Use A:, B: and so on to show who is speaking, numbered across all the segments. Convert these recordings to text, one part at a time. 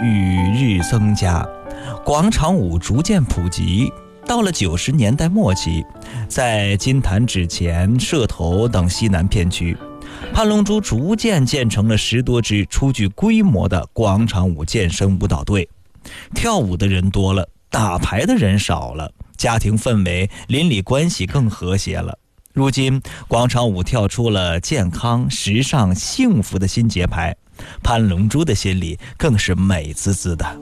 A: 与日增加，广场舞逐渐普及。到了90年代末期，在金坛、纸钱、社头等西南片区，潘龙珠逐渐建成了10多支初具规模的广场舞健身舞蹈队。跳舞的人多了，打牌的人少了，家庭氛围、邻里关系更和谐了。如今广场舞跳出了健康、时尚、幸福的新节拍，潘龙珠的心里更是美滋滋的。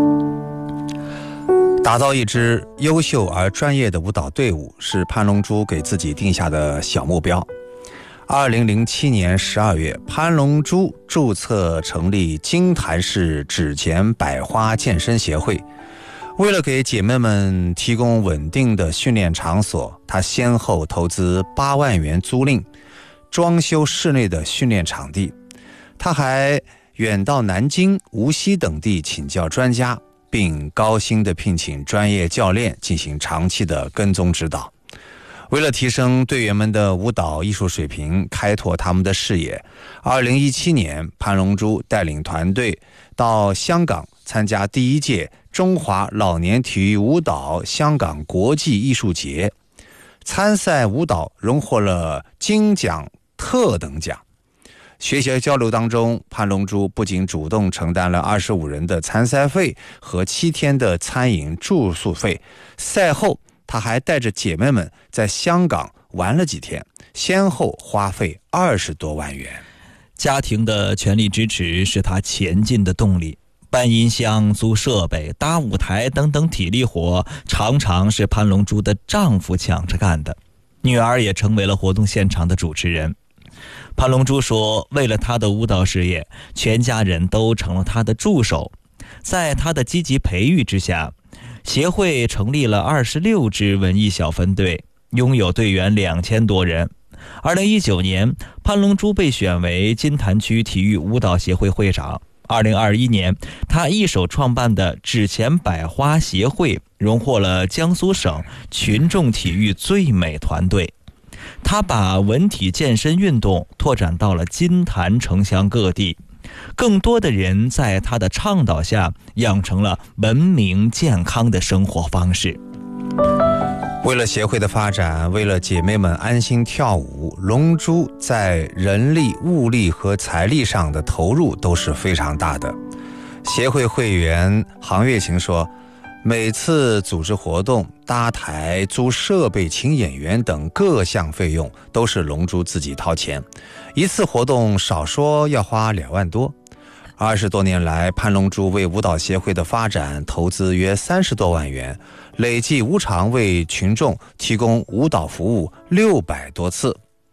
B: 打造一支优秀而专业的舞蹈队伍是潘龙珠给自己定下的小目标。2007年12月，潘龙珠注册成立金坛市纸钱百花健身协会。为了给姐妹们提供稳定的训练场所，他先后投资8万元租赁、装修室内的训练场地。他还远到南京、无锡等地请教专家，并高薪地聘请专业教练进行长期的跟踪指导。为了提升队员们的舞蹈艺术水平，开拓他们的视野，2017年，潘龙珠带领团队到香港参加第1届中华老年体育舞蹈香港国际艺术节，参赛舞蹈荣获了金奖、特等奖。学习交流当中，潘龙珠不仅主动承担了25人的参赛费和7天的餐饮住宿费，赛后他还带着姐妹们在香港玩了几天，先后花费20多万元。
A: 家庭的全力支持是他前进的动力。搬音箱、租设备、搭舞台等等体力活，常常是潘龙珠的丈夫抢着干的。女儿也成为了活动现场的主持人。潘龙珠说，为了他的舞蹈事业，全家人都成了他的助手。在他的积极培育之下，协会成立了26支文艺小分队，拥有队员2000多人。2019年，潘龙珠被选为金坛区体育舞蹈协会会长。2021年，他一手创办的纸钱百花协会荣获了江苏省群众体育最美团队。他把文体健身运动拓展到了金坛城乡各地，更多的人在他的倡导下养成了文明健康的生活方式。
B: 为了协会的发展，为了姐妹们安心跳舞，龙珠在人力、物力和财力上的投入都是非常大的。协会会员杭月琴说，每次组织活动、搭台、租设备、请演员等各项费用都是龙珠自己掏钱，一次活动少说要花2万多。20多年来，潘龙珠为舞蹈协会的发展投资约30多万元，累计无偿为群众提供舞蹈服务600多次。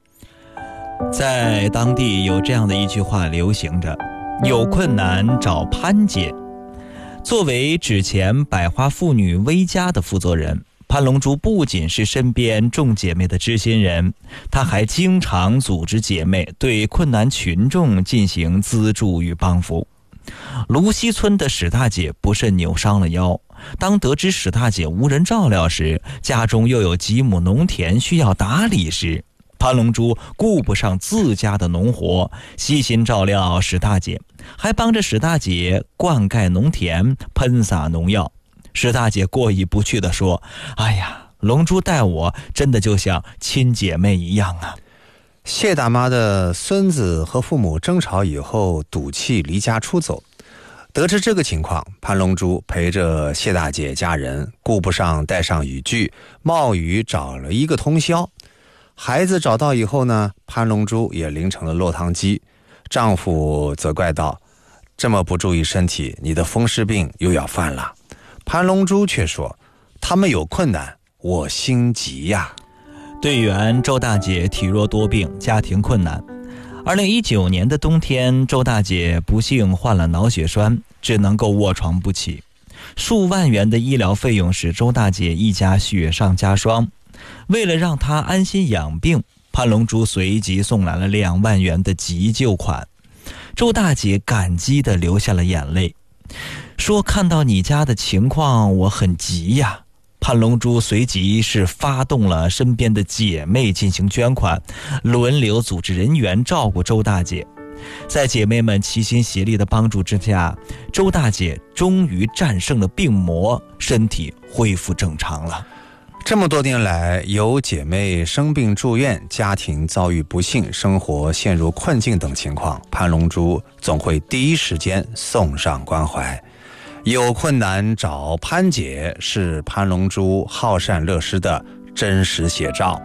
A: 在当地有这样的一句话流行着，有困难找潘姐。作为纸钱百花妇女微家的负责人，潘龙珠不仅是身边众姐妹的知心人，她还经常组织姐妹对困难群众进行资助与帮扶。芦溪村的史大姐不慎扭伤了腰，当得知史大姐无人照料时，家中又有几亩农田需要打理时，潘龙珠顾不上自家的农活，悉心照料史大姐，还帮着史大姐灌溉农田、喷洒农药。史大姐过意不去地说，哎呀，龙珠待我真的就像亲姐妹一样啊。
B: 谢大妈的孙子和父母争吵以后赌气离家出走，得知这个情况，潘龙珠陪着谢大姐家人顾不上带上雨具，冒雨找了一个通宵。孩子找到以后呢，潘龙珠也淋成了落汤鸡。丈夫责怪道，这么不注意身体，你的风湿病又要犯了。潘龙珠却说，他们有困难，我心急呀。
A: 队员周大姐体弱多病，家庭困难。2019年的冬天，周大姐不幸患了脑血栓，只能够卧床不起。数万元的医疗费用使周大姐一家雪上加霜。为了让她安心养病，潘龙珠随即送来了2万元的急救款。周大姐感激地流下了眼泪，说看到你家的情况我很急呀。潘龙珠随即是发动了身边的姐妹进行捐款，轮流组织人员照顾周大姐。 在姐妹们齐心协力的帮助之下，周大姐终于战胜了病魔，身体恢复正常了。
B: 这么多年来，有姐妹生病住院，家庭遭遇不幸，生活陷入困境等情况，潘龙珠总会第一时间送上关怀。有困难找潘姐，是潘龙珠好善乐施的真实写照。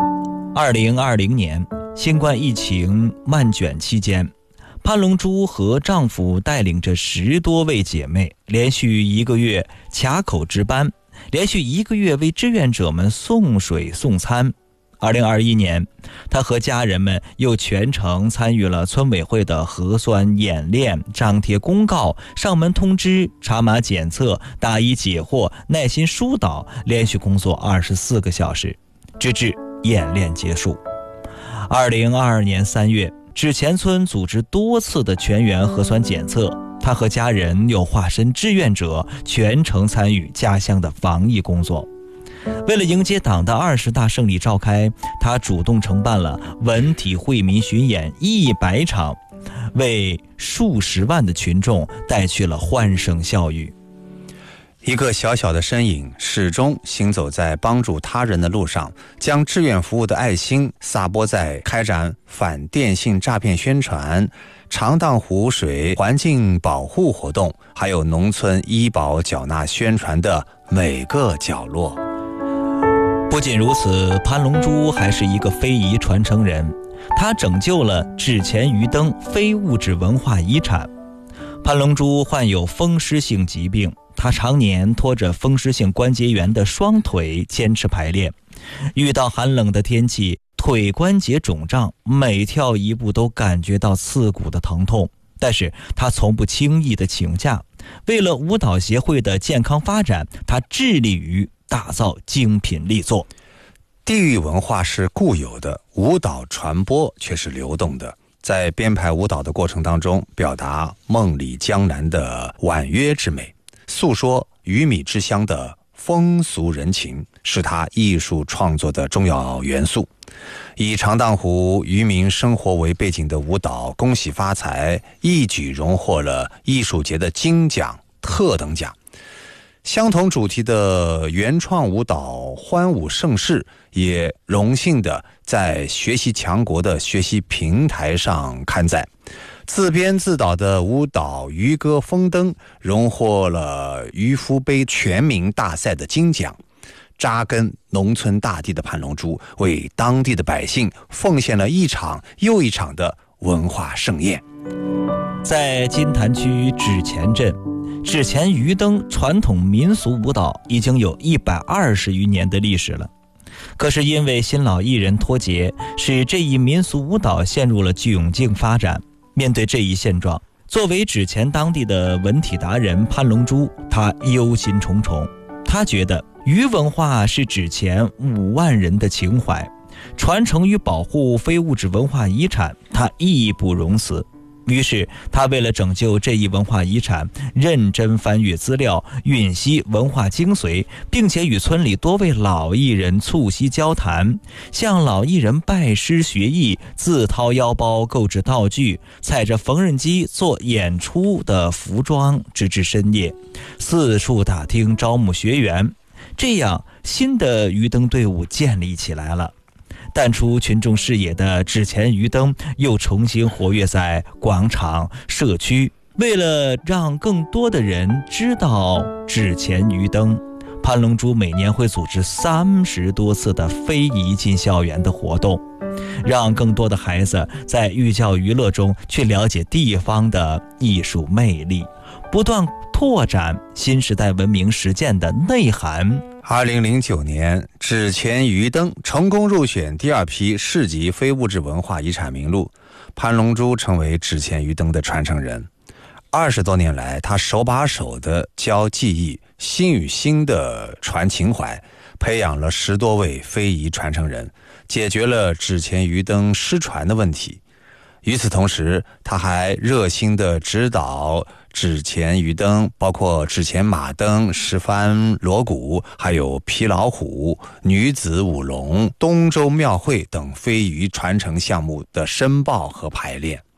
A: 2020年新冠疫情漫卷期间，潘龙珠和丈夫带领着10多位姐妹，连续1个月卡口值班，连续1个月为志愿者们送水送餐。2021年，她和家人们又全程参与了村委会的核酸演练、张贴公告、上门通知、查码检测、答疑解惑、耐心疏导，连续工作24个小时，直至演练结束。2022年3月，志前村组织多次的全员核酸检测，她和家人又化身志愿者，全程参与家乡的防疫工作。为了迎接党的20大胜利召开，她主动承办了文体惠民巡演100场，为数十万的群众带去了欢声笑语。
B: 一个小小的身影，始终行走在帮助他人的路上，将志愿服务的爱心撒播在开展反电信诈骗宣传、长荡湖水环境保护活动，还有农村医保缴纳宣传的每个角落。
A: 不仅如此，潘龙珠还是一个非遗传承人，他拯救了纸钱鱼灯非物质文化遗产。潘龙珠患有风湿性疾病，他常年拖着风湿性关节炎的双腿坚持排练，遇到寒冷的天气，腿关节肿胀，每跳一步都感觉到刺骨的疼痛，但是他从不轻易的请假。为了舞蹈协会的健康发展，他致力于打造精品力作。
B: 地域文化是固有的，舞蹈传播却是流动的。在编排舞蹈的过程当中，表达梦里江南的婉约之美，诉说鱼米之乡的风俗人情，是他艺术创作的重要元素。以长荡湖渔民生活为背景的舞蹈《恭喜发财》一举荣获了艺术节的金奖、特等奖。相同主题的原创舞蹈《欢舞盛世》也荣幸的在学习强国的学习平台上刊载。自编自导的舞蹈《渔歌风灯》荣获了渔夫杯全民大赛的金奖。扎根农村大地的潘龙珠，为当地的百姓奉献了一场又一场的文化盛宴。
A: 在金坛区纸钱镇，纸钱鱼灯传统民俗舞蹈已经有120余年的历史了。可是因为新老艺人脱节，使这一民俗舞蹈陷入了窘境发展。面对这一现状，作为纸钱当地的文体达人潘龙珠，他忧心忡忡。他觉得鱼文化是纸钱5万人的情怀，传承与保护非物质文化遗产，他义不容辞。于是他为了拯救这一文化遗产，认真翻阅资料，吮吸文化精髓，并且与村里多位老艺人促膝交谈，向老艺人拜师学艺，自掏腰包购置道具，踩着缝纫机做演出的服装，直至深夜，四处打听招募学员。这样新的鱼灯队伍建立起来了。淡出群众视野的纸钱鱼灯又重新活跃在广场、社区。为了让更多的人知道纸钱鱼灯，潘龙珠每年会组织30多次的非遗进校园的活动，让更多的孩子在寓教于乐中去了解地方的艺术魅力，不断拓展新时代文明实践的内涵。
B: 2009年，纸钱鱼灯成功入选第2批市级非物质文化遗产名录，潘龙珠成为纸钱鱼灯的传承人。20多年来，他手把手的教技艺，心与心的传情怀，培养了10多位非遗传承人，解决了纸钱鱼灯失传的问题。与此同时，他还热心地指导纸钱鱼灯，包括纸钱马灯、石帆锣鼓，还有皮老虎、女子舞龙、东周庙会等非遗传承项目的申报和排练。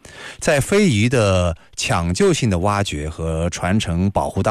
B: 在非遗的抢救性的挖掘和传承保护当中，